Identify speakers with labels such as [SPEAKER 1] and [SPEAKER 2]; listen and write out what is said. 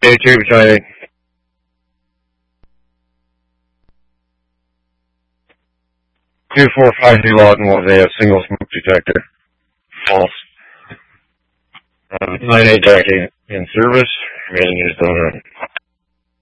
[SPEAKER 1] Tube Battalion. 2452 Lawton was a single smoke detector. False. 9A Jack in service, remaining used on